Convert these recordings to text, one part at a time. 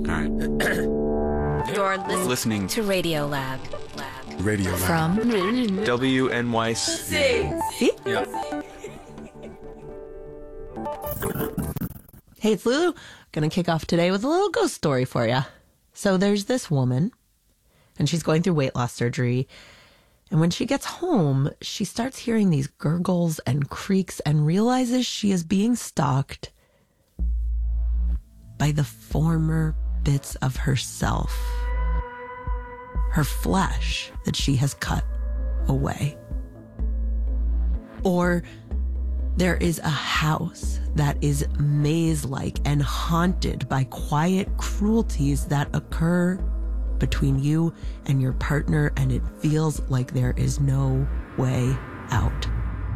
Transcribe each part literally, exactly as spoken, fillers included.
right. You're listening, Listening to Radio Lab. Lab. Radio Lab. From W N Y C. See? Yeah. Hey, it's Lulu. Gonna kick off today with a little ghost story for you. So there's this woman, and she's going through weight loss surgery. And when she gets home, she starts hearing these gurgles and creaks and realizes she is being stalked by the former bits of herself, her flesh that she has cut away. Or there is a house that is maze-like and haunted by quiet cruelties that occur between you and your partner, and it feels like there is no way out.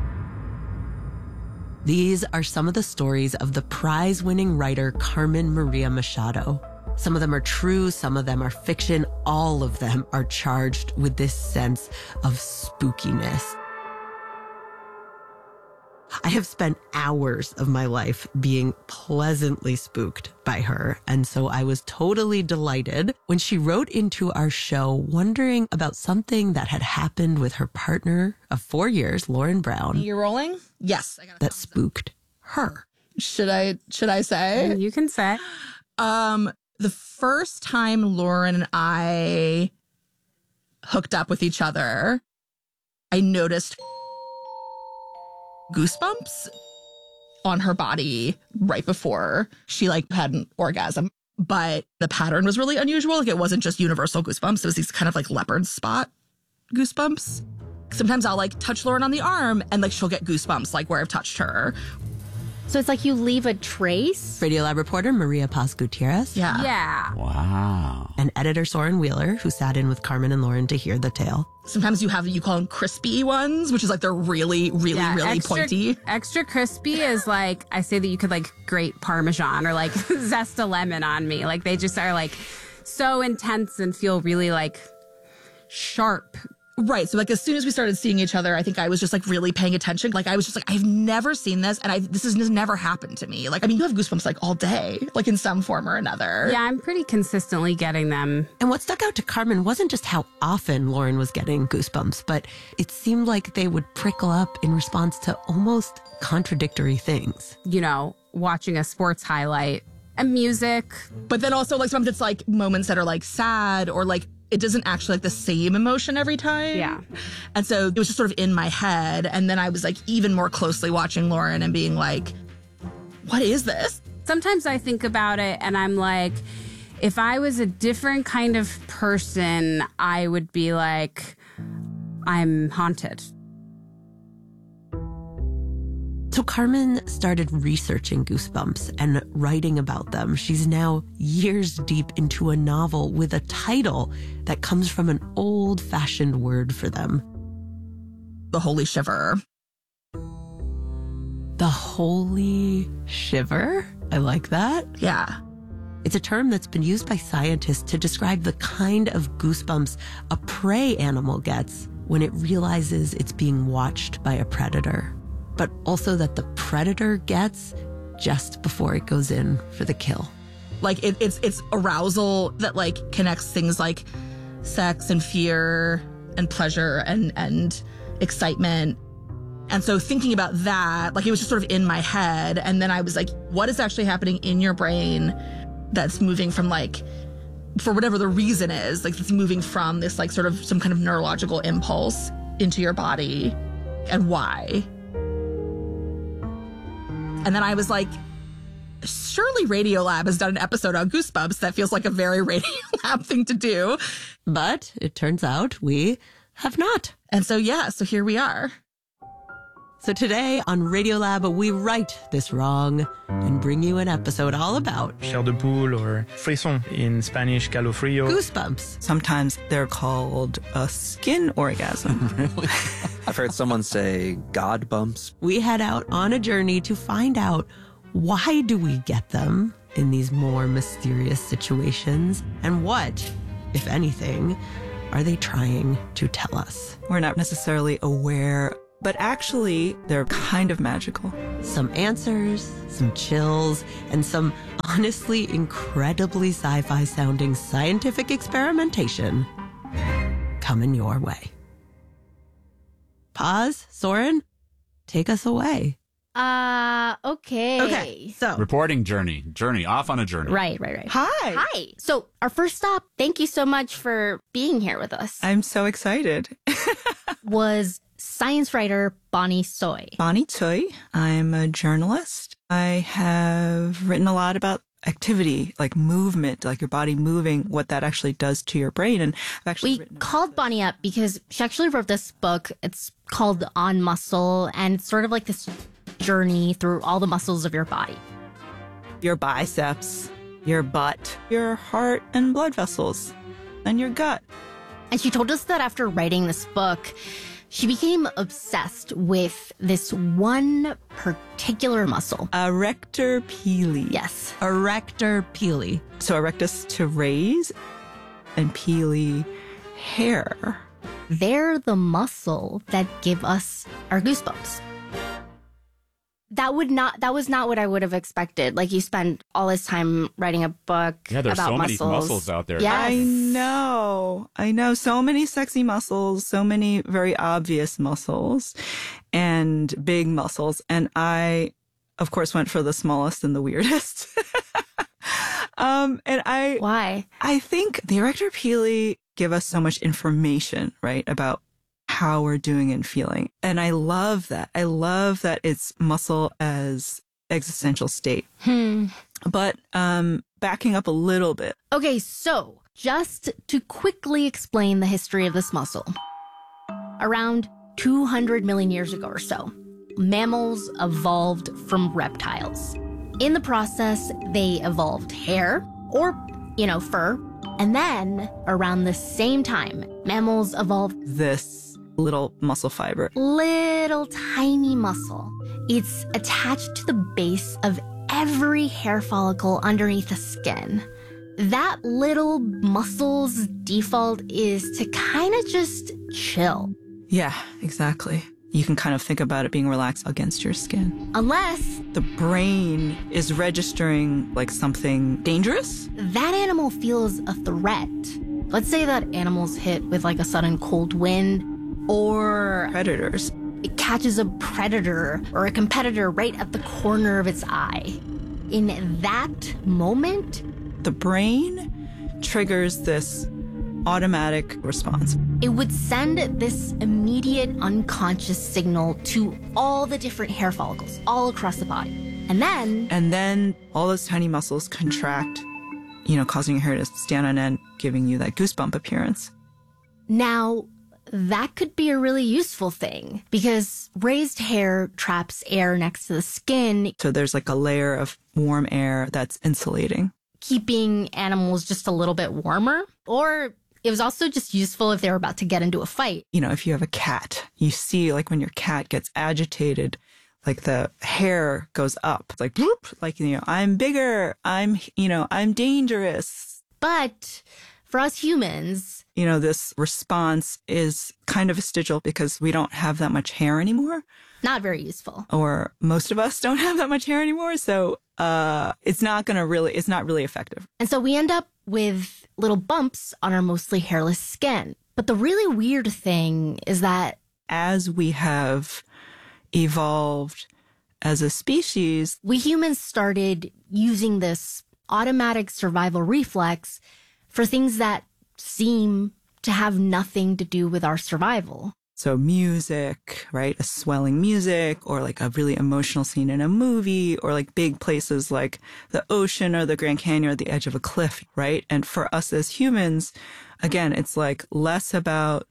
These are some of the stories of the prize-winning writer Carmen Maria Machado. Some of them are true, some of them are fiction. All of them are charged with this sense of spookiness. I have spent hours of my life being pleasantly spooked by her. And so I was totally delighted when she wrote into our show wondering about something that had happened with her partner of four years, Lauren Brown. You're rolling? Yes. I got that spooked her. Should I, should I say? You can say. Um, the first time Lauren and I hooked up with each other, I noticed goosebumps on her body right before she like had an orgasm. But the pattern was really unusual. Like it wasn't just universal goosebumps. It was these kind of like leopard spot goosebumps. Sometimes I'll like touch Lauren on the arm and like she'll get goosebumps like where I've touched her. So it's like you leave a trace? Radio Lab reporter Maria Paz Gutierrez. Yeah. Yeah. Wow. And editor Soren Wheeler, who sat in with Carmen and Lauren to hear the tale. Sometimes you have, you call them crispy ones, which is like they're really, really, Yeah, really extra, pointy. Extra crispy is like, I say that you could like grate Parmesan or like zest a lemon on me. Like they just are like so intense and feel really like sharp. Right. So like as soon as we started seeing each other, I think I was just like really paying attention. Like I was just like, I've never seen this. And I this has never happened to me. Like, I mean, you have goosebumps like all day, like in some form or another. Yeah, I'm pretty consistently getting them. And what stuck out to Carmen wasn't just how often Lauren was getting goosebumps, but it seemed like they would prickle up in response to almost contradictory things. You know, watching a sports highlight and music. But then also like sometimes it's like moments that are like sad or like it doesn't actually like the same emotion every time. Yeah. And so it was just sort of in my head. And then I was like even more closely watching Lauren and being like, what is this? Sometimes I think about it and I'm like, if I was a different kind of person, I would be like, I'm haunted. So Carmen started researching goosebumps and writing about them. She's now years deep into a novel with a title that comes from an old-fashioned word for them. The holy shiver. The holy shiver? I like that. Yeah. It's a term that's been used by scientists to describe the kind of goosebumps a prey animal gets when it realizes it's being watched by a predator, but also that the predator gets just before it goes in for the kill. Like it, it's it's arousal that like connects things like sex and fear and pleasure and and excitement. And so thinking about that, like it was just sort of in my head. And then I was like, what is actually happening in your brain that's moving from like, for whatever the reason is, like it's moving from this like sort of some kind of neurological impulse into your body, and why? And then I was like, surely Radiolab has done an episode on Goosebumps. That feels like a very Radiolab thing to do. But it turns out we have not. And so, yeah, so here we are. So today on Radiolab, we right this wrong and bring you an episode all about chair de poule, or frisson in Spanish, calofrío. goosebumps. Sometimes they're called a skin orgasm. Really? I've heard someone say God bumps. We head out on a journey to find out, why do we get them in these more mysterious situations? And what, if anything, are they trying to tell us? We're not necessarily aware but actually they're kind of magical. Some answers, some chills, and some honestly incredibly sci-fi sounding scientific experimentation coming your way. Pause, Soren, take us away. Uh, okay. Okay, so Reporting journey. Journey. Off on a journey. Right, right, right. Hi. Hi. So, our first stop, thank you so much for being here with us, I'm so excited. was science writer Bonnie Tsui. Bonnie Tsui. I'm a journalist. I have written a lot about activity, like movement, like your body moving, what that actually does to your brain. And I've actually We written about called this. Bonnie up because she actually wrote this book. It's called On Muscle, and it's sort of like this journey through all the muscles of your body. your biceps, your butt, your heart and blood vessels, and your gut. And she told us that after writing this book, she became obsessed with this one particular muscle. Erector pili. Yes. erector pili. So erectus to raise, and pili hair. They're the muscle that give us our goosebumps. That would not that was not what I would have expected. Like, you spend all this time writing a book Yeah, there's about so many muscles. muscles out there. Yes. I know. I know. So many sexy muscles, so many very obvious muscles and big muscles. And I, of course, went for the smallest and the weirdest. um, and I, Why? I think the erector pili give us so much information, right, about how we're doing and feeling. And I love that. I love that it's muscle as existential state. Hmm. But um, backing up a little bit, Okay, so just to quickly explain the history of this muscle. Around two hundred million years ago or so, mammals evolved from reptiles. In the process, they evolved hair, or, you know, fur. And then, around the same time, mammals evolved this little muscle fiber. little tiny muscle. It's attached to the base of every hair follicle underneath the skin. That little muscle's default is to kind of just chill. Yeah, exactly. You can kind of think about it being relaxed against your skin. Unless The brain is registering like something dangerous. that animal feels a threat. Let's say that animal's hit with like a sudden cold wind, or Predators. it catches a predator or a competitor right at the corner of its eye. In that moment, The brain triggers this automatic response. it would send this immediate unconscious signal to all the different hair follicles all across the body. And then, And then all those tiny muscles contract, you know, causing your hair to stand on end, giving you that goosebump appearance. now, that could be a really useful thing because raised hair traps air next to the skin, So there's like a layer of warm air that's insulating. keeping animals just a little bit warmer. Or it was also just useful if they were about to get into a fight. You know, if you have a cat, you see like when your cat gets agitated, like the hair goes up. It's like, whoop, like, you know, I'm bigger. I'm, you know, I'm dangerous. But for us humans, You know, this response is kind of vestigial because we don't have that much hair anymore, not very useful. or most of us don't have that much hair anymore. So uh, it's not going to really, it's not really effective. And so we end up with little bumps on our mostly hairless skin. But the really weird thing is that As we have evolved as a species, we humans started using this automatic survival reflex for things that seem to have nothing to do with our survival. so music, right? A swelling music, or like a really emotional scene in a movie, or like big places like the ocean or the Grand Canyon or the edge of a cliff, right? And for us as humans, again, it's like less about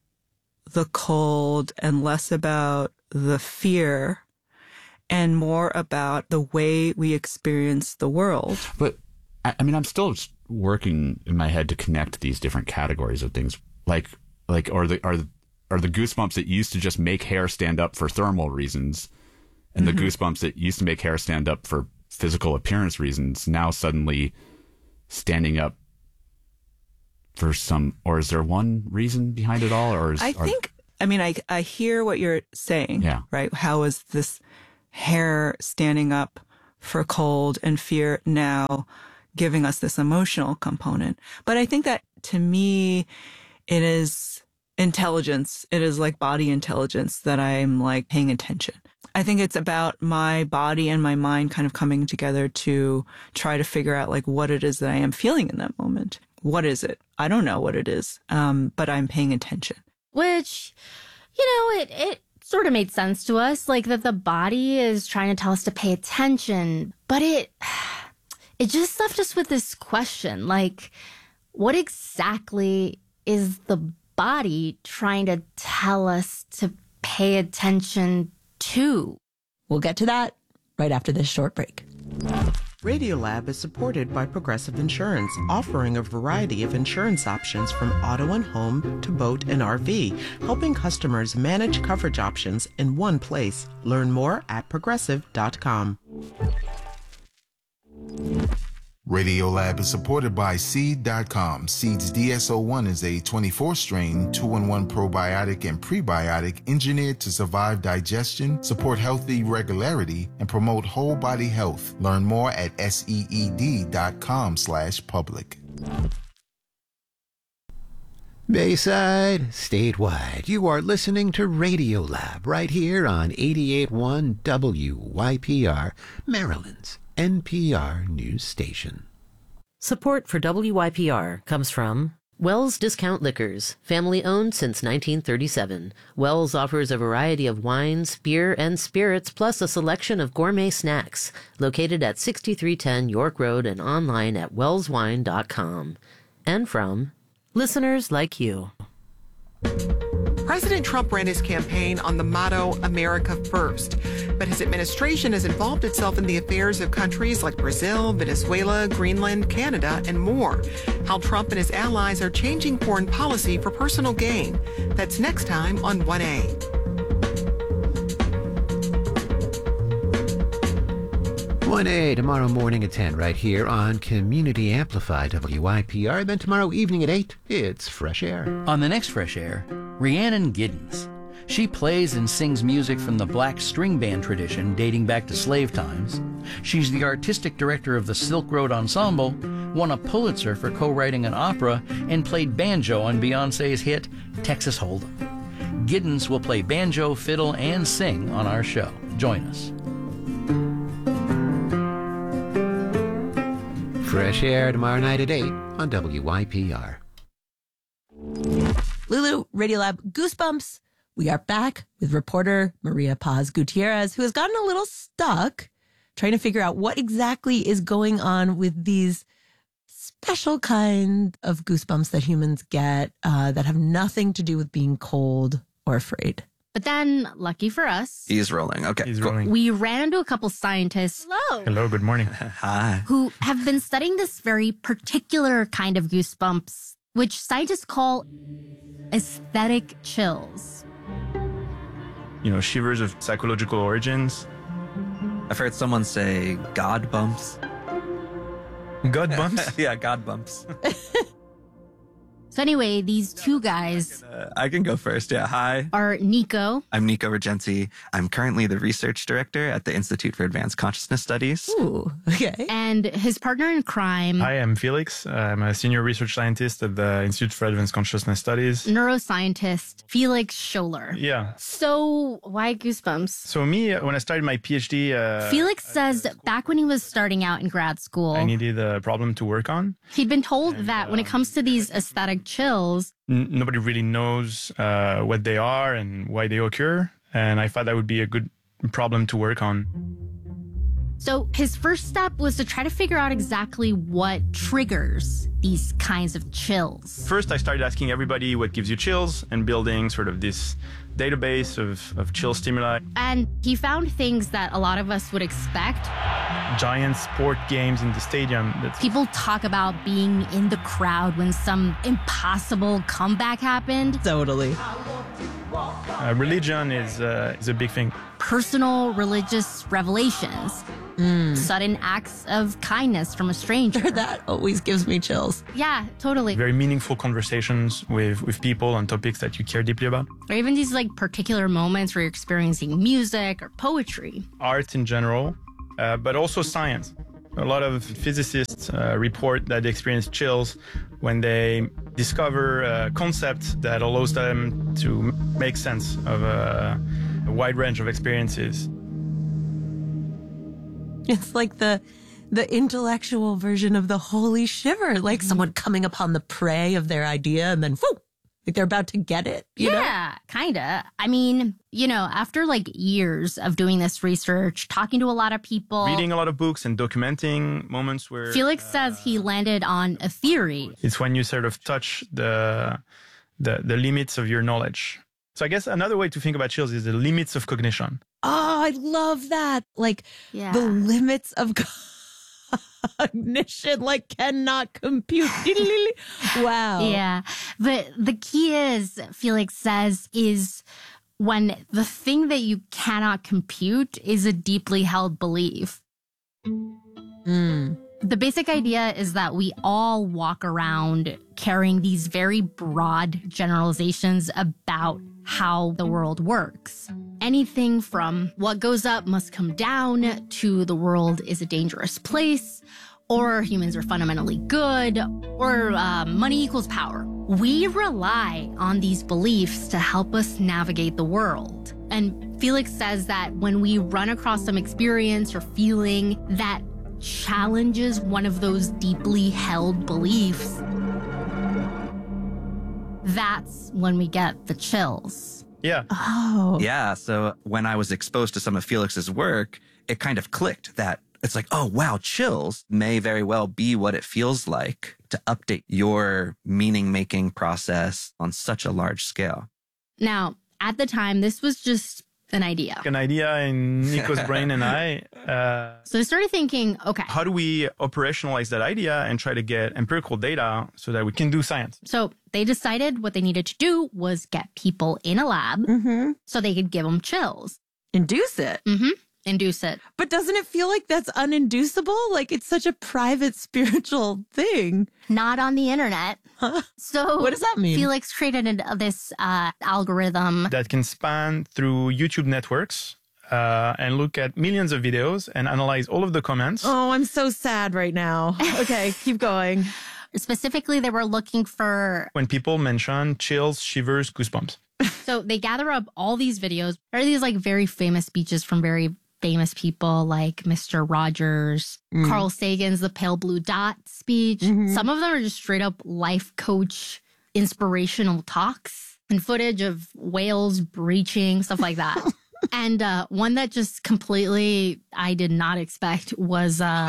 the cold and less about the fear and more about the way we experience the world. But I, I mean, I'm still just working in my head to connect these different categories of things, like like or the are the are the goosebumps that used to just make hair stand up for thermal reasons, and Mm-hmm. the goosebumps that used to make hair stand up for physical appearance reasons now suddenly standing up for some, or is there one reason behind it all, or is I are- think I mean, I, I hear what you're saying, Yeah. right? How is this hair standing up for cold and fear now giving us this emotional component? But I think that to me, it is intelligence. It is like body intelligence that I'm like paying attention. I think it's about my body and my mind kind of coming together to try to figure out like what it is that I am feeling in that moment. What is it? I don't know what it is, um, but I'm paying attention. Which, you know, it, it sort of made sense to us, like that the body is trying to tell us to pay attention. But it, it just left us with this question, like, what exactly is the body trying to tell us to pay attention to? We'll get to that right after this short break. Radiolab is supported by Progressive Insurance, offering a variety of insurance options from auto and home to boat and R V, helping customers manage coverage options in one place. Learn more at progressive dot com. Radiolab is supported by Seed dot com. Seed's D S O one is a twenty-four strain, two in one probiotic and prebiotic engineered to survive digestion, support healthy regularity, and promote whole body health. Learn more at seed dot com slash public. Bayside, statewide, you are listening to Radiolab right here on eighty-eight point one W Y P R, Maryland's N P R news station. Support for W Y P R comes from Wells Discount Liquors, family-owned since nineteen thirty-seven. Wells offers a variety of wines, beer, and spirits, plus a selection of gourmet snacks. Located at sixty-three ten York Road and online at wells wine dot com. And from listeners like you. President Trump ran his campaign on the motto, America First. But his administration has involved itself in the affairs of countries like Brazil, Venezuela, Greenland, Canada, and more. How Trump and his allies are changing foreign policy for personal gain. That's next time on one A. one A tomorrow morning at ten right here on Community Amplify W Y P R. Then tomorrow evening at eight, it's Fresh Air. On the next Fresh Air, Rhiannon Giddens. She plays and sings music from the black string band tradition dating back to slave times. She's the artistic director of the Silk Road Ensemble, won a Pulitzer for co-writing an opera, and played banjo on Beyoncé's hit Texas Hold'em. Giddens will play banjo, fiddle, and sing on our show. Join us. Fresh Air tomorrow night at eight on W Y P R. Lulu, Radiolab, Goosebumps. We are back with reporter Maria Paz Gutierrez, who has gotten a little stuck trying to figure out what exactly is going on with these special kind of goosebumps that humans get uh, that have nothing to do with being cold or afraid. But then, lucky for us, He's rolling. Okay. He's cool. rolling. we ran into a couple scientists Hello. Hello, good morning. Hi. who have been studying this very particular kind of goosebumps, which scientists call aesthetic chills. You know, shivers of psychological origins. I've heard someone say God bumps. God bumps? Yeah, God bumps. So anyway, these two guys Uh, I can go first. Yeah. Hi. are Nico. I'm Nico Regency. I'm currently the research director at the Institute for Advanced Consciousness Studies. Ooh, okay. And his partner in crime, Hi, I'm Felix. I'm a senior research scientist at the Institute for Advanced Consciousness Studies. neuroscientist Felix Scholler. Yeah. So why goosebumps? So me, uh, when I started my PhD, uh, Felix says back when he was starting out in grad school, I needed a problem to work on. he'd been told that when it comes to these aesthetic chills, N- nobody really knows uh, what they are and why they occur. And I thought that would be a good problem to work on. so his first step was to try to figure out exactly what triggers these kinds of chills. First, I started asking everybody what gives you chills and building sort of this database of, of chill stimuli. And he found things that a lot of us would expect. Giant sport games in the stadium. That's People talk about being in the crowd when some impossible comeback happened. Totally. uh, religion is, uh, is a big thing. Personal religious revelations. Mm. sudden acts of kindness from a stranger. That always gives me chills. Yeah, totally. Very meaningful conversations with, with people on topics that you care deeply about. Or even these like particular moments where you're experiencing music or poetry. Art in general, uh, but also science. A lot of physicists uh, report that they experience chills when they discover a concept that allows them to make sense of a, a wide range of experiences. It's like the the intellectual version of the holy shiver, like someone coming upon the prey of their idea and then whoo, like they're about to get it. You yeah, kinda. I mean, you know, after like years of doing this research, talking to a lot of people, Reading a lot of books and documenting moments where... Felix uh, says he landed on a theory. It's when you sort of touch the, the the limits of your knowledge. So I guess another way to think about chills is the limits of cognition. Oh, I love that. Like yeah. the limits of cognition, like cannot compute. Wow. Yeah. But the key is, Felix says, is when the thing that you cannot compute is a deeply held belief. Mm. The basic idea is that we all walk around carrying these very broad generalizations about how the world works. Anything from what goes up must come down to the world is a dangerous place, or humans are fundamentally good, or uh, money equals power. We rely on these beliefs to help us navigate the world. And Felix says that when we run across some experience or feeling that challenges one of those deeply held beliefs, that's when we get the chills. Yeah. Oh. Yeah. So when I was exposed to some of Felix's work, it kind of clicked that it's like, oh, wow, chills may very well be what it feels like to update your meaning making process on such a large scale. Now, at the time, this was just an idea. An idea in Nico's brain and I. Uh, so I started thinking, okay. How do we operationalize that idea and try to get empirical data so that we can do science? So they decided what they needed to do was get people in a lab mm-hmm. so they could give them chills. Induce it. Mm-hmm. Induce it. But doesn't it feel like that's uninducible? Like it's such a private spiritual thing. Not on the internet. Huh? So what does that mean? Felix created this uh, algorithm that can span through YouTube networks uh, and look at millions of videos and analyze all of the comments. Oh, I'm so sad right now. Okay, keep going. Specifically, they were looking for... when people mention chills, shivers, goosebumps. So they gather up all these videos. There are these like very famous speeches from very famous people like Mister Rogers, mm. Carl Sagan's The Pale Blue Dot speech. Mm-hmm. Some of them are just straight up life coach inspirational talks and footage of whales breaching, stuff like that. And uh, one that just completely I did not expect was... Uh,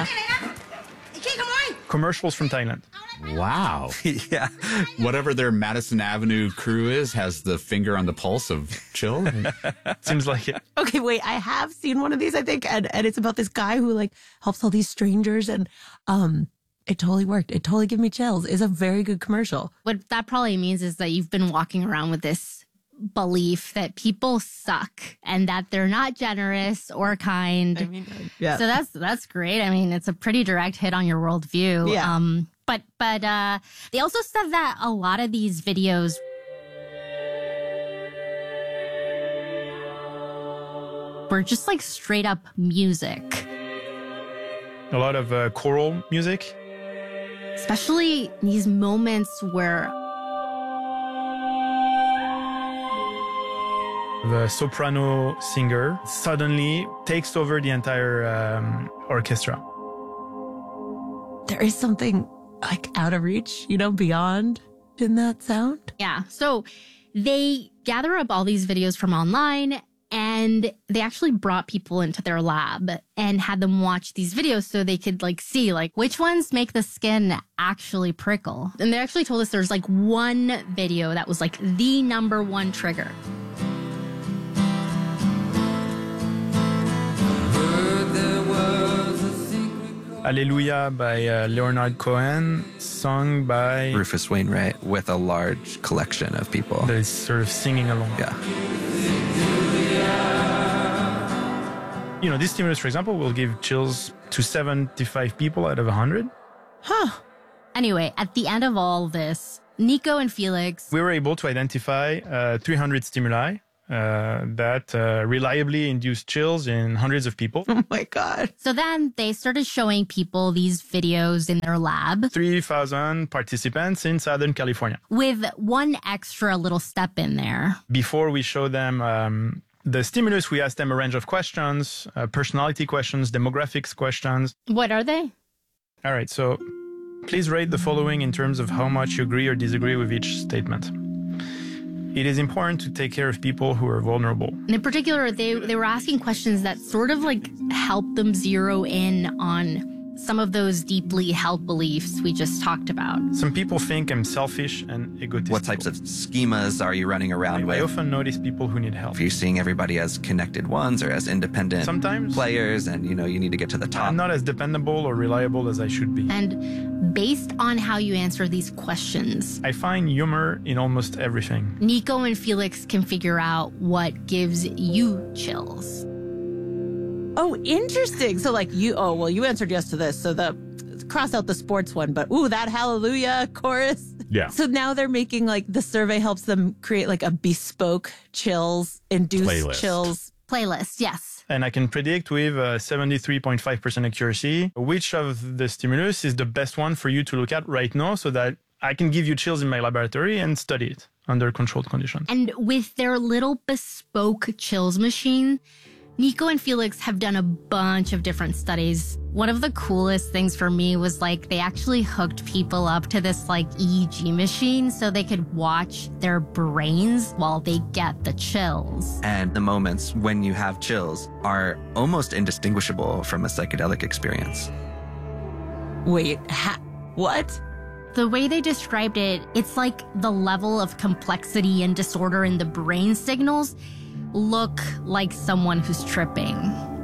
commercials from Thailand. Wow. Yeah. Whatever their Madison Avenue crew is has the finger on the pulse of chill. Seems like it. Okay, wait, I have seen one of these, I think, and, and it's about this guy who like helps all these strangers, and um, it totally worked. It totally gave me chills. It's a very good commercial. What that probably means is that you've been walking around with this belief that people suck and that they're not generous or kind. I mean, yeah. So that's that's great. I mean, it's a pretty direct hit on your worldview. Yeah. Um, but but uh, they also said that a lot of these videos were just like straight up music. A lot of uh, choral music. Especially these moments where the soprano singer suddenly takes over the entire um, orchestra. There is something like out of reach, you know, beyond in that sound. Yeah. So they gather up all these videos from online and they actually brought people into their lab and had them watch these videos so they could like see like which ones make the skin actually prickle. And they actually told us there's like one video that was like the number one trigger. Alleluia by uh, Leonard Cohen, sung by Rufus Wainwright, with a large collection of people that is sort of singing along. Yeah. You know, this stimulus, for example, will give chills to seventy-five people out of one hundred. Huh. Anyway, at the end of all this, Nico and Felix... We were able to identify uh, three hundred stimuli uh, that uh, reliably induced chills in hundreds of people. Oh my God. So then they started showing people these videos in their lab. three thousand participants in Southern California. With one extra little step in there. Before we show them um, the stimulus, we asked them a range of questions, uh, personality questions, demographics questions. What are they? All right, so please rate the following in terms of how much you agree or disagree with each statement. It is important to take care of people who are vulnerable. And in particular, they, they were asking questions that sort of like help them zero in on some of those deeply held beliefs we just talked about. Some people think I'm selfish and egotistical. What types of schemas are you running around I, with? I often notice people who need help. Are you seeing everybody as connected ones or as independent Sometimes. players and, you know, you need to get to the top? I'm not as dependable or reliable as I should be. And based on how you answer these questions, I find humor in almost everything. Nico and Felix can figure out what gives you chills. Oh, interesting. So like you, oh, well, you answered yes to this. So the cross out the sports one, but ooh, that hallelujah chorus. Yeah. So now they're making like the survey helps them create like a bespoke chills, induce Playlist. chills. Playlist, yes. And I can predict with uh, seventy-three point five percent accuracy which of the stimulus is the best one for you to look at right now so that I can give you chills in my laboratory and study it under controlled conditions. And with their little bespoke chills machine, Nico and Felix have done a bunch of different studies. One of the coolest things for me was like they actually hooked people up to this like E E G machine so they could watch their brains while they get the chills. And the moments when you have chills are almost indistinguishable from a psychedelic experience. Wait, ha- what? The way they described it, it's like the level of complexity and disorder in the brain signals look like someone who's tripping.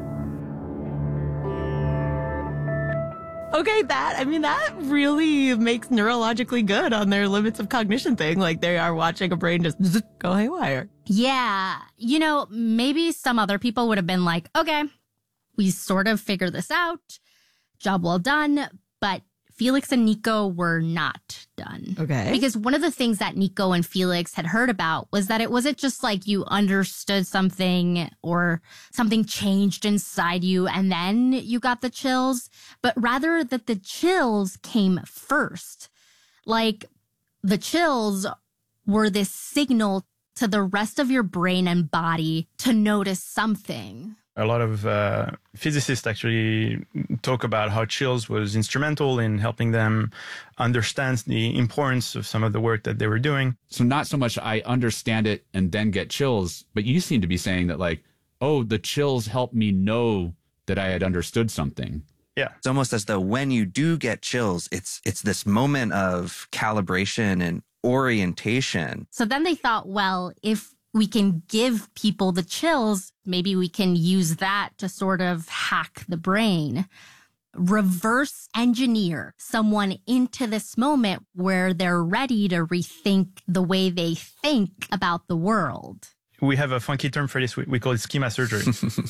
Okay, that, I mean, that really makes neurologically good on their limits of cognition thing. Like they are watching a brain just zzz, go haywire. Yeah. You know, maybe some other people would have been like, okay, we sort of figured this out. Job well done. But Felix and Nico were not done. Okay. Because one of the things that Nico and Felix had heard about was that it wasn't just like you understood something or something changed inside you and then you got the chills, but rather that the chills came first. Like the chills were this signal to the rest of your brain and body to notice something. A lot of uh, physicists actually talk about how chills was instrumental in helping them understand the importance of some of the work that they were doing. So not so much I understand it and then get chills, but you seem to be saying that like, oh, the chills help me know that I had understood something. Yeah. It's almost as though when you do get chills, it's it's this moment of calibration and orientation. So then they thought, well, if we can give people the chills, maybe we can use that to sort of hack the brain, reverse engineer someone into this moment where they're ready to rethink the way they think about the world. We have a funky term for this. We, we call it schema surgery.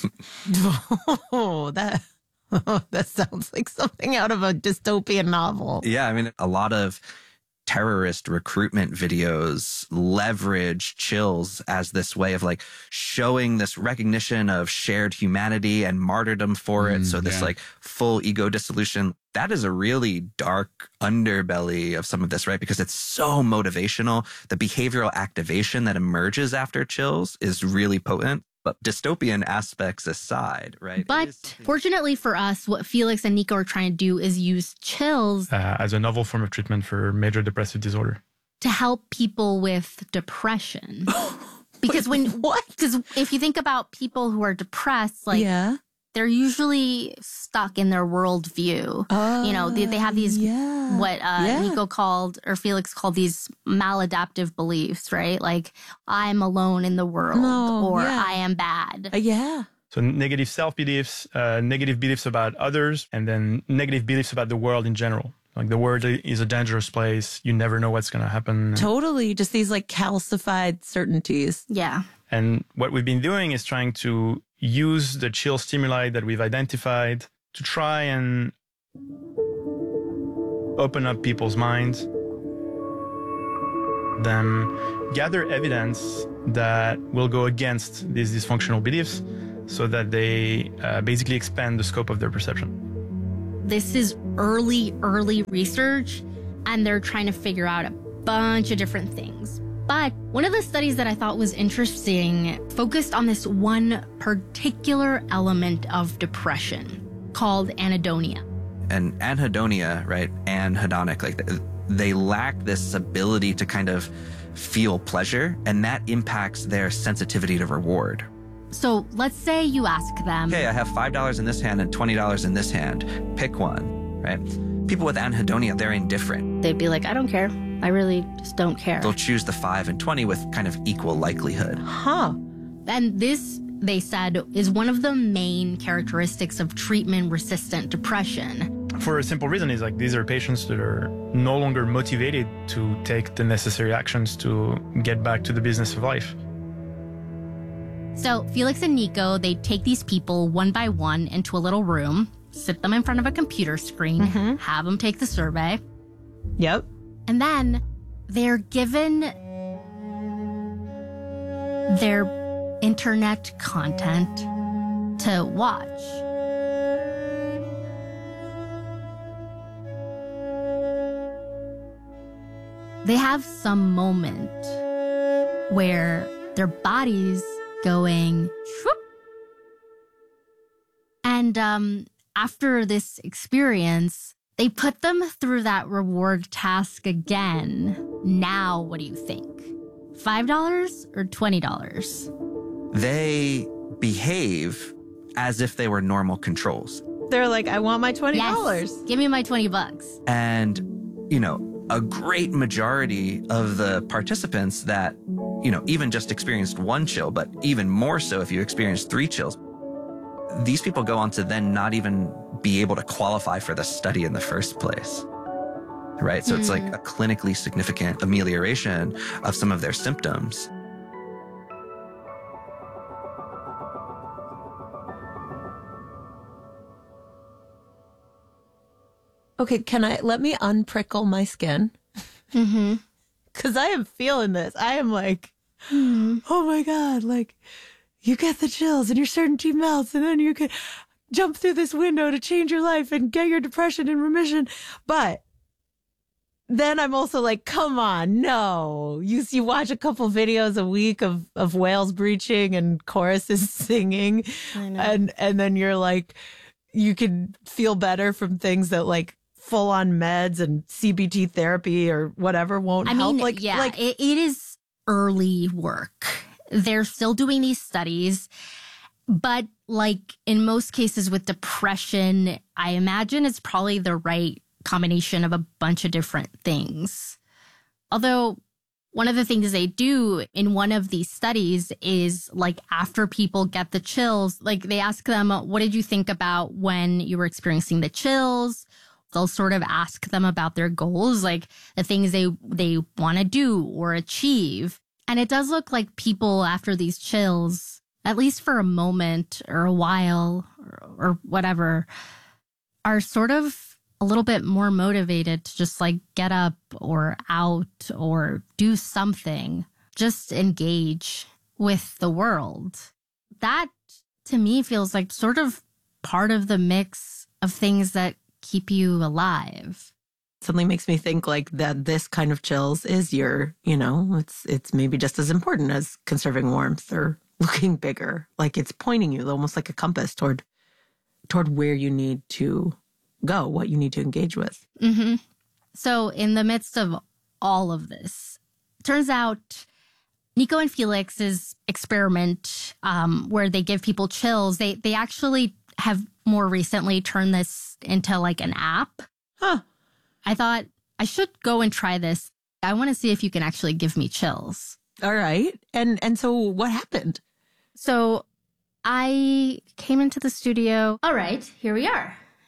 Oh, that, that sounds like something out of a dystopian novel. Yeah, I mean, a lot of terrorist recruitment videos leverage chills as this way of like showing this recognition of shared humanity and martyrdom for it. Mm, so this yeah. like full ego dissolution, that is a really dark underbelly of some of this, right? Because it's so motivational. The behavioral activation that emerges after chills is really potent. But dystopian aspects aside, right? But fortunately for us, what Felix and Nico are trying to do is use chills uh, as a novel form of treatment for major depressive disorder. to help people with depression. Because when what? Because if you think about people who are depressed, like yeah. they're usually stuck in their worldview. Oh, you know, they, they have these yeah. what uh, Yeah. Nico called or Felix called these maladaptive beliefs, right? Like I'm alone in the world, No, or yeah. I am bad. Uh, yeah. So negative self-beliefs, uh, negative beliefs about others, and then negative beliefs about the world in general. Like the world is a dangerous place. You never know what's going to happen. Totally. Just these like calcified certainties. Yeah. And what we've been doing is trying to use the chill stimuli that we've identified to try and open up people's minds, then gather evidence that will go against these dysfunctional beliefs so that they uh, basically expand the scope of their perception. This is early, early research, and they're trying to figure out a bunch of different things. But one of the studies that I thought was interesting focused on this one particular element of depression called anhedonia. And anhedonia, right, anhedonic, like they lack this ability to kind of feel pleasure, and that impacts their sensitivity to reward. So let's say you ask them, okay, I have five dollars in this hand and twenty dollars in this hand. Pick one, right? People with anhedonia, they're indifferent. They'd be like, I don't care. I really just don't care. They'll choose the five and twenty with kind of equal likelihood. Huh. And this, they said, is one of the main characteristics of treatment-resistant depression. For a simple reason, is like these are patients that are no longer motivated to take the necessary actions to get back to the business of life. So Felix and Nico, they take these people one by one into a little room, sit them in front of a computer screen, mm-hmm. have them take the survey. Yep. And then they're given their internet content to watch. They have some moment where their body's going whoop. And um, after this experience, they put them through that reward task again. Now, what do you think? five dollars or twenty dollars? They behave as if they were normal controls. They're like, I want my twenty dollars. Yes, give me my twenty bucks. And, you know, a great majority of the participants that, you know, even just experienced one chill, but even more so if you experienced three chills, these people go on to then not even be able to qualify for the study in the first place. Right? So mm. it's like a clinically significant amelioration of some of their symptoms. Okay, can I, let me unprickle my skin? Mm-hmm. Because I am feeling this. I am like, mm-hmm. oh my God, like, you get the chills and your certainty melts and then you can jump through this window to change your life and get your depression in remission. But then I'm also like, come on, no. You you watch a couple videos a week of, of whales breaching and choruses singing. I know. And, and then you're like, you can feel better from things that like full on meds and C B T therapy or whatever won't I help. mean, like, yeah, like, it, it is early work. They're still doing these studies. But like in most cases with depression, I imagine it's probably the right combination of a bunch of different things. Although one of the things they do in one of these studies is like after people get the chills, like they ask them, what did you think about when you were experiencing the chills? They'll sort of ask them about their goals, like the things they, they want to do or achieve. And it does look like people after these chills, at least for a moment or a while or, or whatever, are sort of a little bit more motivated to just like get up or out or do something, just engage with the world. That to me feels like sort of part of the mix of things that keep you alive. Suddenly makes me think like that this kind of chills is your, you know, it's it's maybe just as important as conserving warmth or looking bigger. Like it's pointing you almost like a compass toward toward where you need to go, what you need to engage with. Mm-hmm. So in the midst of all of this, turns out Nico and Felix's experiment um, where they give people chills, they they actually have more recently turned this into like an app. Huh. I thought I should go and try this. I want to see if you can actually give me chills. All right. And and so what happened? So I came into the studio. All right, here we are.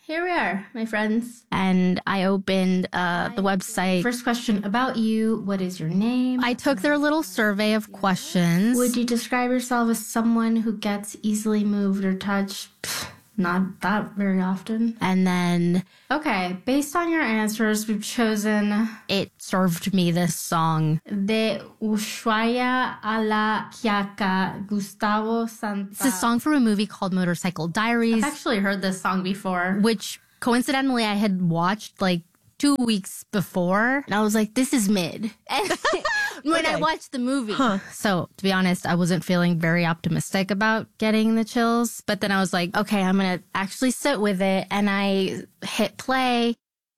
here we are, my friends. And I opened uh, the website. First question about you. What is your name? I took their little survey of questions. Would you describe yourself as someone who gets easily moved or touched? Pfft, not that very often. And then, okay, based on your answers, we've chosen. It served me this song. De Ushuaia a la Quiaca, Gustavo Santa. It's a song from a movie called Motorcycle Diaries. I've actually heard this song before. Which, coincidentally, I had watched like two weeks before. And I was like, this is mid. when okay. I watched the movie. Huh. So, to be honest, I wasn't feeling very optimistic about getting the chills. But then I was like, okay, I'm going to actually sit with it. And I hit play.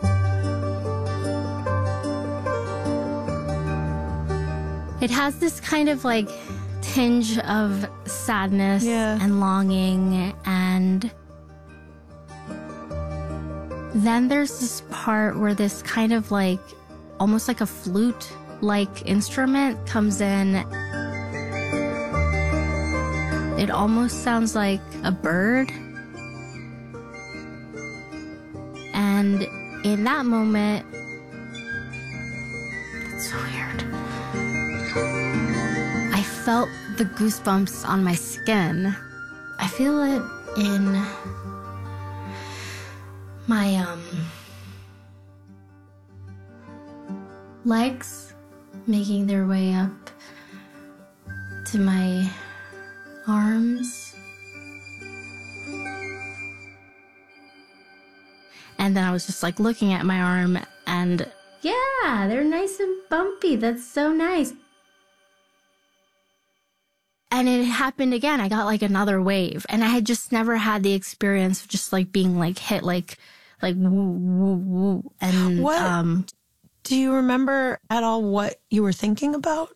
It has this kind of like tinge of sadness yeah. and longing. And then there's this part where this kind of like, almost like a flute like instrument comes in. It almost sounds like a bird. And in that moment, it's so weird. I felt the goosebumps on my skin. I feel it in my um legs, making their way up to my arms. And then I was just like looking at my arm and yeah, they're nice and bumpy. That's so nice. And it happened again. I got like another wave, and I had just never had the experience of just like being like hit like like woo woo woo. And what? um Do you remember at all what you were thinking about?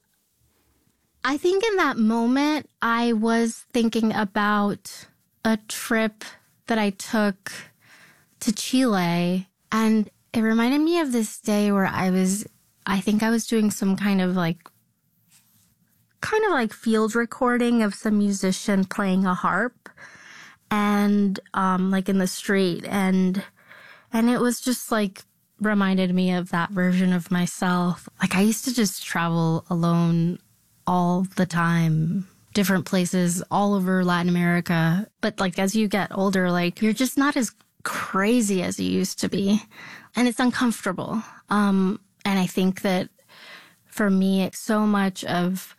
I think in that moment, I was thinking about a trip that I took to Chile. And it reminded me of this day where I was, I think I was doing some kind of like, kind of like field recording of some musician playing a harp and um, like in the street. And, and it was just like, reminded me of that version of myself. Like I used to just travel alone all the time, different places all over Latin America. But like as you get older, like you're just not as crazy as you used to be. And it's uncomfortable. Um, and I think that for me, it's so much of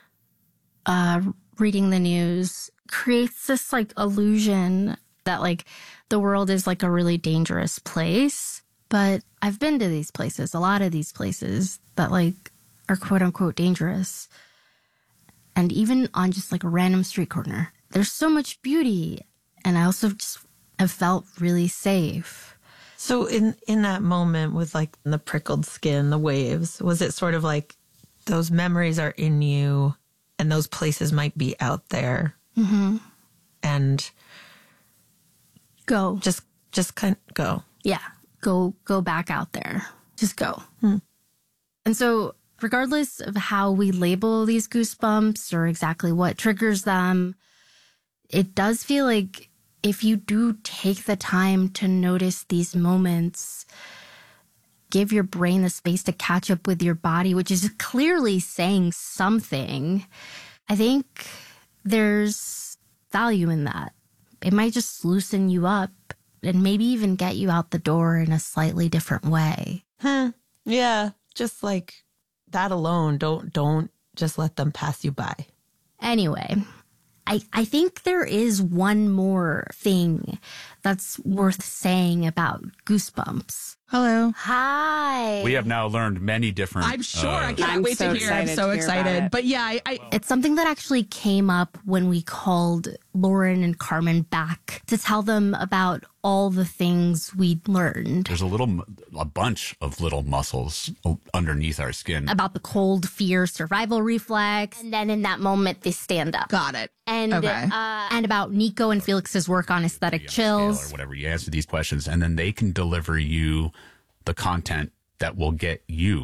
uh, reading the news creates this like illusion that like the world is like a really dangerous place. But I've been to these places, a lot of these places that like are quote unquote dangerous. And even on just like a random street corner, there's so much beauty. And I also just have felt really safe. So in, in that moment with like the prickled skin, the waves, was it sort of like those memories are in you and those places might be out there? Mm-hmm. And go. Just, just kind of go. Yeah. Go, go back out there. Just go. Hmm. And so regardless of how we label these goosebumps or exactly what triggers them, it does feel like if you do take the time to notice these moments, give your brain the space to catch up with your body, which is clearly saying something, I think there's value in that. It might just loosen you up and maybe even get you out the door in a slightly different way. Hmm. Yeah. Just like that alone. Don't, don't just let them pass you by. Anyway, I, I think there is one more thing that's worth saying about Goosebumps. Hello. Hi. We have now learned many different. I'm sure. Uh, I can't I'm wait so to hear. I'm so excited. But yeah, I, I, it's something that actually came up when we called Lauren and Carmen back to tell them about all the things we'd learned. There's a little, a bunch of little muscles underneath our skin. About the cold, fear, survival reflex. And then in that moment, they stand up. Got it. And, okay. uh, and about Nico and Felix's work on aesthetic chills. Or whatever. You answer these questions and then they can deliver you the content that will get you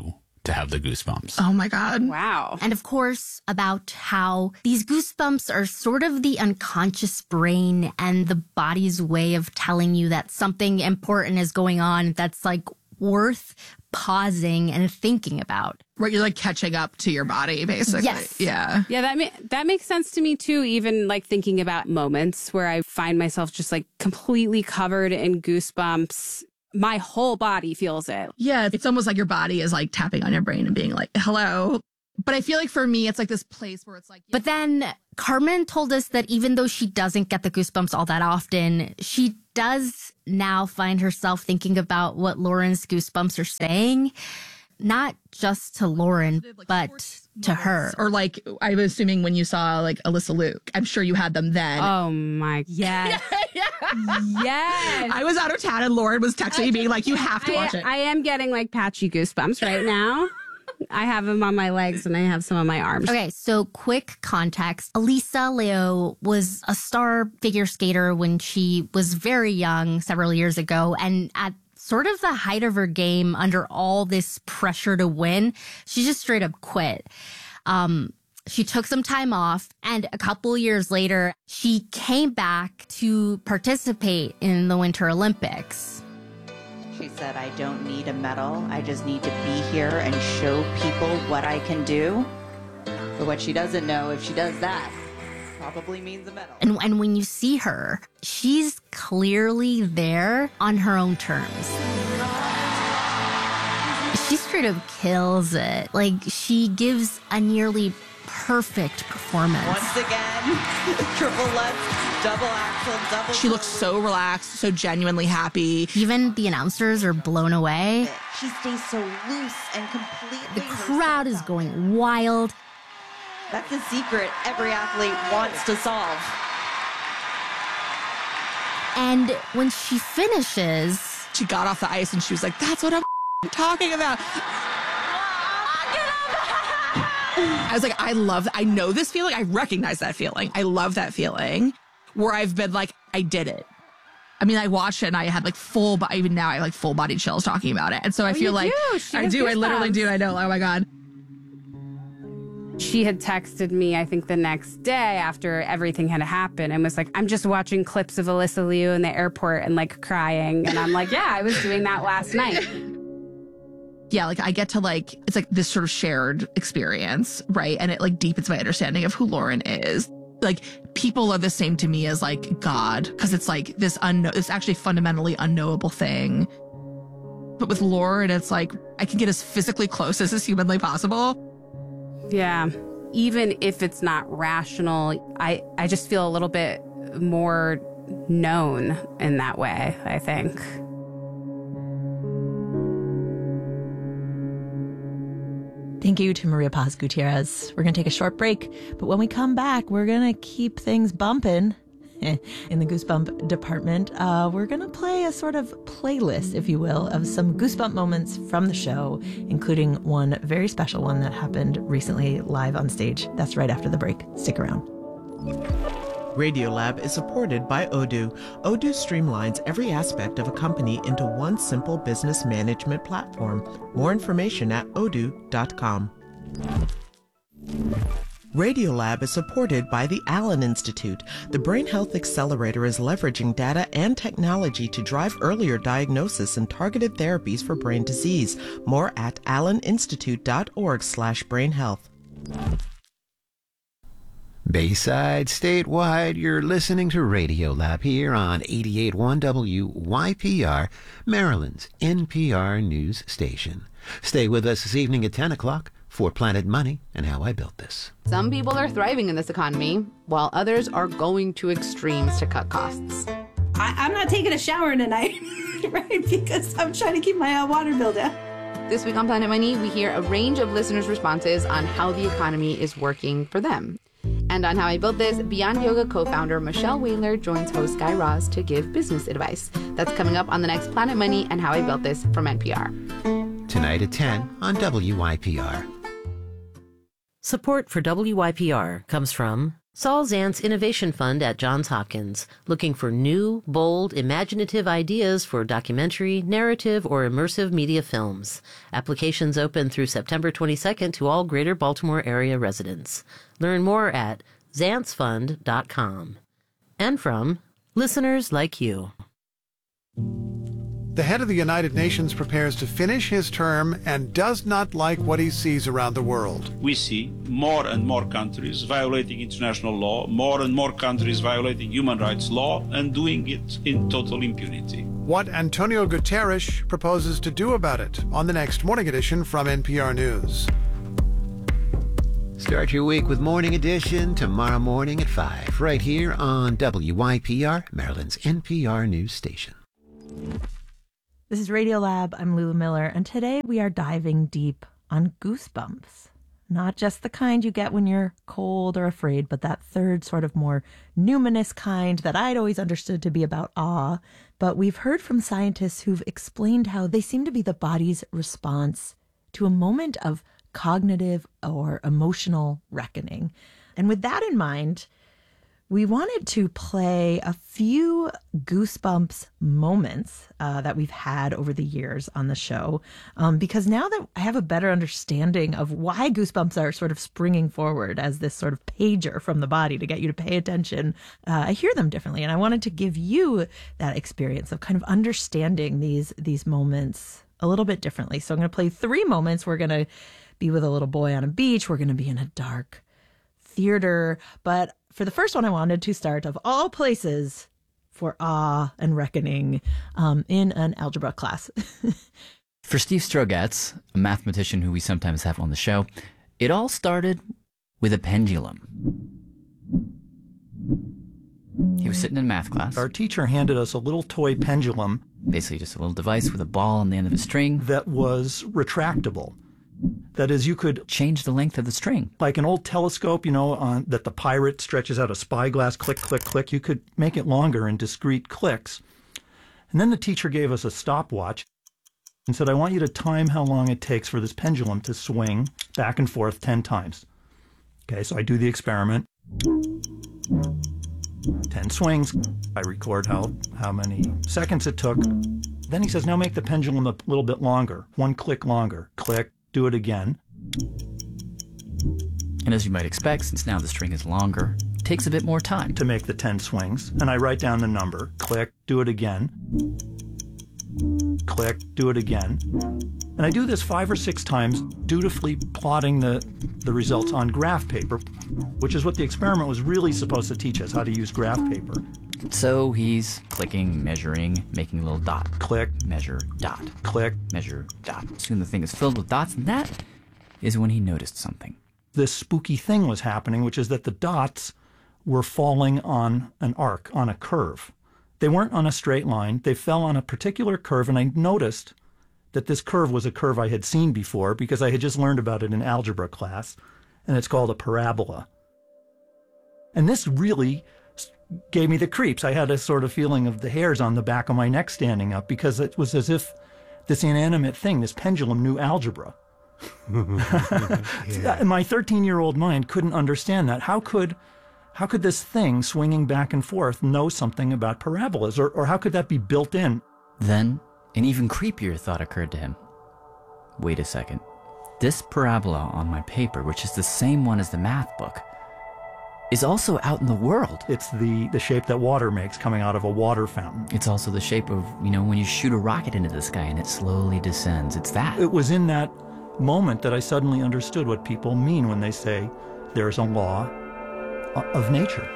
to have the goosebumps. Oh my God. Wow. And of course, about how these goosebumps are sort of the unconscious brain and the body's way of telling you that something important is going on that's like worth pausing and thinking about. Right, you're like catching up to your body, basically. Yes. Yeah. Yeah, that ma- that makes sense to me too. Even like thinking about moments where I find myself just like completely covered in goosebumps. My whole body feels it. Yeah, it's almost like your body is like tapping on your brain and being like, hello. But I feel like for me, it's like this place where it's like. But then Carmen told us that even though she doesn't get the goosebumps all that often, she does now find herself thinking about what Lauren's goosebumps are saying, not just to Lauren, but to her. Or like, I'm assuming when you saw like Alyssa Luke, I'm sure you had them then. Oh my yes. Yes. I was out of town and Lauren was texting me being like, you have to watch I, it. I am getting like patchy goosebumps right now. I have them on my legs and I have some on my arms. Okay, so quick context. Elisa Leo was a star figure skater when she was very young several years ago. And at sort of the height of her game, under all this pressure to win, she just straight up quit. Um, she took some time off, and a couple years later, she came back to participate in the Winter Olympics. She said, I don't need a medal. I just need to be here and show people what I can do. But what she doesn't know, if she does that, probably means a medal. And, and when you see her, she's clearly there on her own terms. She straight up kills it. Like, she gives a nearly perfect performance. Once again, triple lutz, double axel, double. She looks so relaxed, so genuinely happy. Even the announcers are blown away. She stays so loose and completely. The crowd is going wild. That's the secret every athlete wants to solve. And when she finishes, she got off the ice and she was like, that's what I'm talking about. I was like, I love, I know this feeling. I recognize that feeling. I love that feeling where I've been like, I did it. I mean, I watched it and I had like full, but even now I have like full body chills talking about it. And so I Oh, feel you like do. She I has do. I literally goosebumps. do. I know. Oh my God. She had texted me, I think, the next day after everything had happened and was like, I'm just watching clips of Alyssa Liu in the airport and like crying. And I'm like, yeah, I was doing that last night. Yeah, like I get to like, it's like this sort of shared experience, right? And it like deepens my understanding of who Lauren is. Like people are the same to me as like God, because it's like this unknown, it's actually fundamentally unknowable thing. But with Lauren, it's like I can get as physically close as is humanly possible. Yeah. Even if it's not rational, I, I just feel a little bit more known in that way, I think. Thank you to Maria Paz Gutierrez. We're going to take a short break, but when we come back, we're going to keep things bumping in the Goosebump department. Uh, we're going to play a sort of playlist, if you will, of some Goosebump moments from the show, including one very special one that happened recently live on stage. That's right after the break. Stick around. Radiolab is supported by Odoo. Odoo streamlines every aspect of a company into one simple business management platform. More information at odoo dot com. Radiolab is supported by the Allen Institute. The Brain Health Accelerator is leveraging data and technology to drive earlier diagnosis and targeted therapies for brain disease. More at allen institute dot org slash brain health. Bayside, statewide, you're listening to Radiolab here on eighty-eight point one W Y P R, Maryland's N P R news station. Stay with us this evening at ten o'clock for Planet Money and How I Built This. Some people are thriving in this economy, while others are going to extremes to cut costs. I, I'm not taking a shower tonight, right? Because I'm trying to keep my uh, water bill down. This week on Planet Money, we hear a range of listeners' responses on how the economy is working for them. And on How I Built This, Beyond Yoga co-founder Michelle Whaler joins host Guy Raz to give business advice. That's coming up on the next Planet Money and How I Built This from N P R. Tonight at ten on W Y P R. Support for W Y P R comes from Saul Zant's Innovation Fund at Johns Hopkins, looking for new, bold, imaginative ideas for documentary, narrative, or immersive media films. Applications open through September twenty-second to all Greater Baltimore area residents. Learn more at zants fund dot com. And from listeners like you. The head of the United Nations prepares to finish his term and does not like what he sees around the world. We see more and more countries violating international law, more and more countries violating human rights law, and doing it in total impunity. What Antonio Guterres proposes to do about it on the next Morning Edition from N P R News. Start your week with Morning Edition tomorrow morning at five, right here on W Y P R, Maryland's N P R News station. This is Radiolab. I'm Lulu Miller, and today we are diving deep on goosebumps. Not just the kind you get when you're cold or afraid, but that third sort of more numinous kind that I'd always understood to be about awe. But we've heard from scientists who've explained how they seem to be the body's response to a moment of cognitive or emotional reckoning. And with that in mind, we wanted to play a few Goosebumps moments uh, that we've had over the years on the show, um, because now that I have a better understanding of why Goosebumps are sort of springing forward as this sort of pager from the body to get you to pay attention, uh, I hear them differently. And I wanted to give you that experience of kind of understanding these, these moments a little bit differently. So I'm going to play three moments. We're going to be with a little boy on a beach. We're going to be in a dark theater. But for the first one, I wanted to start, of all places, for awe and reckoning um, in an algebra class. For Steve Strogatz, a mathematician who we sometimes have on the show, it all started with a pendulum. He was sitting in math class. Our teacher handed us a little toy pendulum. Basically just a little device with a ball on the end of a string. That was retractable. That is, you could change the length of the string. Like an old telescope, you know, on, that the pirate stretches out a spyglass, click, click, click. You could make it longer in discrete clicks. And then the teacher gave us a stopwatch and said, I want you to time how long it takes for this pendulum to swing back and forth ten times. Okay, so I do the experiment. ten swings. I record how, how many seconds it took. Then he says, now make the pendulum a little bit longer. One click longer. Click. Do it again. And as you might expect, since now the string is longer, it takes a bit more time to make the ten swings. And I write down the number. Click, do it again. Click, do it again. And I do this five or six times, dutifully plotting the, the results on graph paper, which is what the experiment was really supposed to teach us, how to use graph paper. So he's clicking, measuring, making a little dot. Click, measure, dot. Click, measure, dot. Soon the thing is filled with dots, and that is when he noticed something. This spooky thing was happening, which is that the dots were falling on an arc, on a curve. They weren't on a straight line. They fell on a particular curve, and I noticed that this curve was a curve I had seen before because I had just learned about it in algebra class, and it's called a parabola. And this really gave me the creeps. I had a sort of feeling of the hairs on the back of my neck standing up because it was as if this inanimate thing, this pendulum, knew algebra. Yeah. My thirteen-year-old mind couldn't understand that. How could how could this thing swinging back and forth know something about parabolas? Or, or how could that be built in? Then an even creepier thought occurred to him. Wait a second. This parabola on my paper, which is the same one as the math book, is also out in the world. It's the, the shape that water makes coming out of a water fountain. It's also the shape of, you know, when you shoot a rocket into the sky and it slowly descends. It's that. It was in that moment that I suddenly understood what people mean when they say there's a law of nature.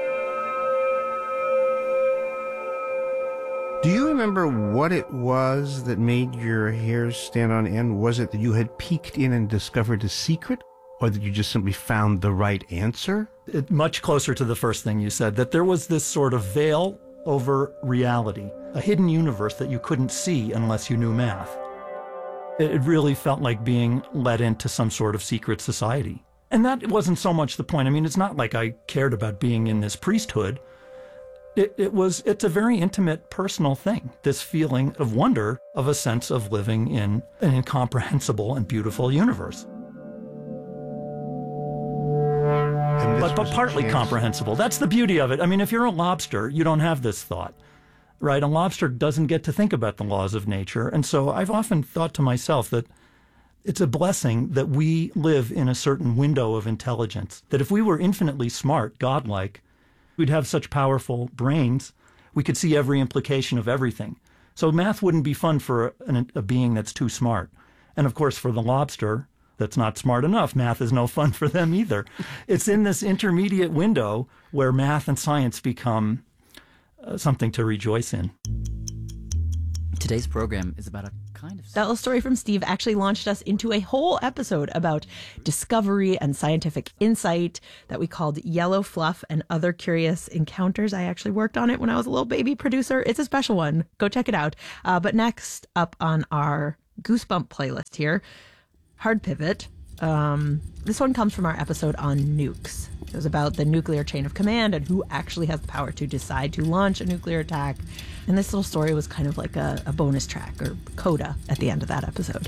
Do you remember what it was that made your hairs stand on end? Was it that you had peeked in and discovered a secret? Or that you just simply found the right answer? It, much closer to the first thing you said, that there was this sort of veil over reality, a hidden universe that you couldn't see unless you knew math. It, it really felt like being let into some sort of secret society. And that wasn't so much the point. I mean, it's not like I cared about being in this priesthood. It, it was, it's a very intimate, personal thing, this feeling of wonder, of a sense of living in an incomprehensible and beautiful universe. but, this but was a partly chance. comprehensible. That's the beauty of it. I mean, if you're a lobster, you don't have this thought, right? A lobster doesn't get to think about the laws of nature. And so I've often thought to myself that it's a blessing that we live in a certain window of intelligence, that if we were infinitely smart, godlike, we'd have such powerful brains, we could see every implication of everything. So math wouldn't be fun for a, a being that's too smart. And of course, for the lobster that's not smart enough, math is no fun for them either. It's in this intermediate window where math and science become uh, something to rejoice in. Today's program is about a kind of... That little story from Steve actually launched us into a whole episode about discovery and scientific insight that we called Yellow Fluff and Other Curious Encounters. I actually worked on it when I was a little baby producer. It's a special one. Go check it out. Uh, but next up on our Goosebump playlist here, Hard Pivot. Um, this one comes from our episode on nukes. It was about the nuclear chain of command and who actually has the power to decide to launch a nuclear attack. And this little story was kind of like a, a bonus track or coda at the end of that episode.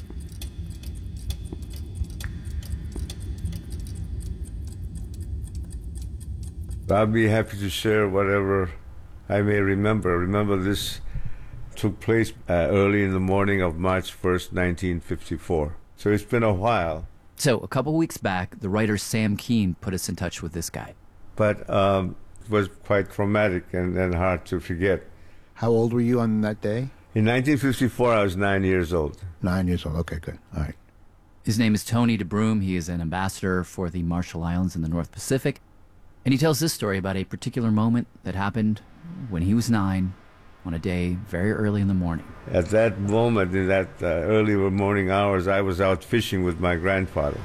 I'll be happy to share whatever I may remember. Remember, this took place uh, early in the morning of March first, nineteen fifty-four. So it's been a while. So a couple weeks back, the writer Sam Kean put us in touch with this guy. But um, it was quite traumatic and, and hard to forget. How old were you on that day? In nineteen fifty-four, I was nine years old. Nine years old. Okay, good. All right. His name is Tony DeBroom. He is an ambassador for the Marshall Islands in the North Pacific. And he tells this story about a particular moment that happened when he was nine on a day very early in the morning. At that moment, in that uh, early morning hours, I was out fishing with my grandfather.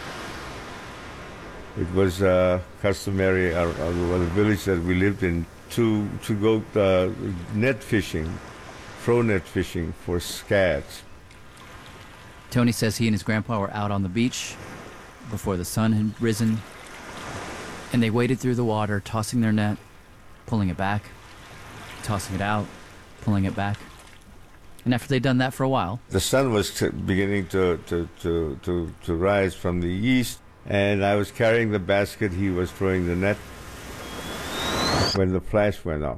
It was uh, customary uh, uh, the village that we lived in to to go uh, net fishing, pro net fishing for scads. Tony says he and his grandpa were out on the beach before the sun had risen, and they waded through the water, tossing their net, pulling it back, tossing it out, pulling it back. And after they'd done that for a while, the sun was t- beginning to, to, to, to, to rise from the east, and I was carrying the basket, he was throwing the net, when the flash went off.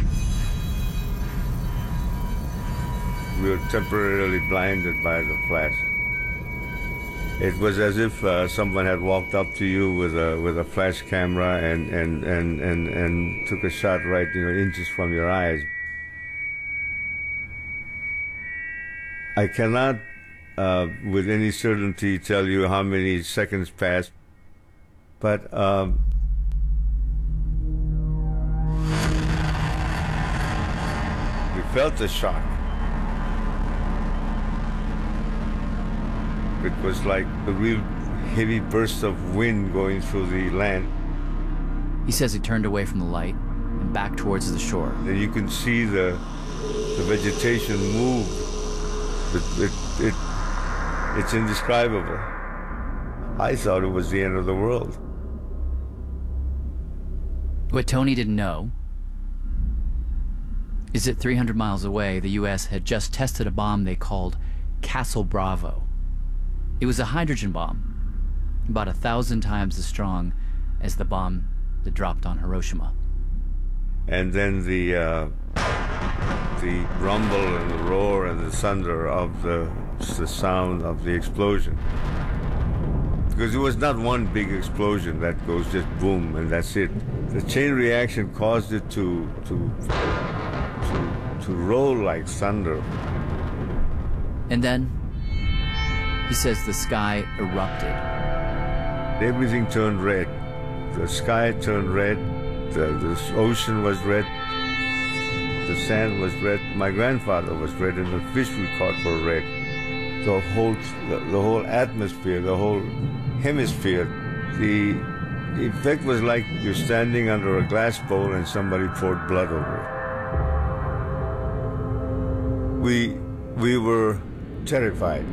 We were temporarily blinded by the flash. It was as if uh, someone had walked up to you with a with a flash camera and, and, and, and, and took a shot right, you know, inches from your eyes. I cannot, uh, with any certainty, tell you how many seconds passed, but um, we felt the shock. It was like a real heavy burst of wind going through the land. he says he turned away from the light and back towards the shore. And you can see the the vegetation move. It, it, it, it's indescribable. I thought it was the end of the world. What Tony didn't know is that three hundred miles away, the U S had just tested a bomb they called Castle Bravo. It was a hydrogen bomb, about a thousand times as strong as the bomb that dropped on Hiroshima. And then the uh, the rumble and the roar and the thunder of the, the sound of the explosion. Because it was not one big explosion that goes just boom and that's it. The chain reaction caused it to to to, to roll like thunder. And then, he says the sky erupted. Everything turned red. The sky turned red. The, the ocean was red. The sand was red. My grandfather was red, and the fish we caught were red. The whole, the, the whole atmosphere, the whole hemisphere, the effect was like you're standing under a glass bowl and somebody poured blood over it. We, we were terrified.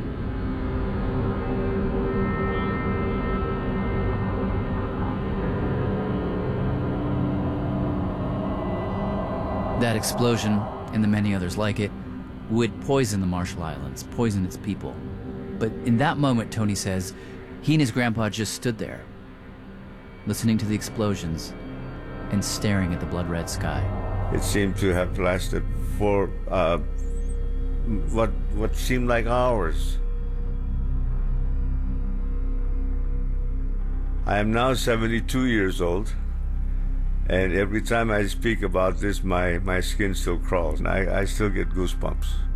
That explosion, and the many others like it, would poison the Marshall Islands, poison its people. But in that moment, Tony says, he and his grandpa just stood there. listening to the explosions and staring at the blood-red sky. It seemed to have lasted for uh, what what seemed like hours. I am now seventy-two years old, and every time I speak about this, my, my skin still crawls, and I, I still get goosebumps.